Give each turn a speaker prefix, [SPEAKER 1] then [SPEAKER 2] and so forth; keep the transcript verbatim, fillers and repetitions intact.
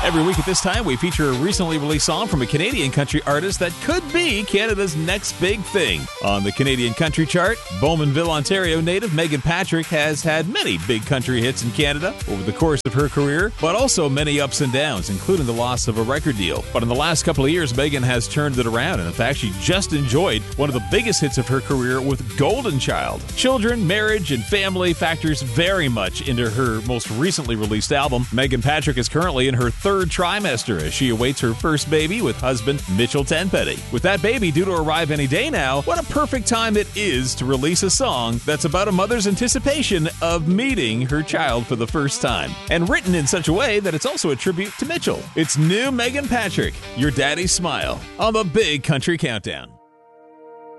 [SPEAKER 1] Every week at this time, we feature a recently released song from a Canadian country artist that could be Canada's next big thing. On the Canadian country chart, Bowmanville, Ontario native Megan Patrick has had many big country hits in Canada over the course of her career, but also many ups and downs, including the loss of a record deal. But in the last couple of years, Megan has turned it around, and in fact, she just enjoyed one of the biggest hits of her career with Golden Child. Children, marriage, and family factors very much into her most recently released album. Megan Patrick is currently in her third third trimester as she awaits her first baby with husband Mitchell Tenpenny. With that baby due to arrive any day now, what a perfect time it is to release a song that's about a mother's anticipation of meeting her child for the first time, and written in such a way that it's also a tribute to Mitchell. It's new Megan Patrick, Your Daddy's Smile, on the Big Country Countdown.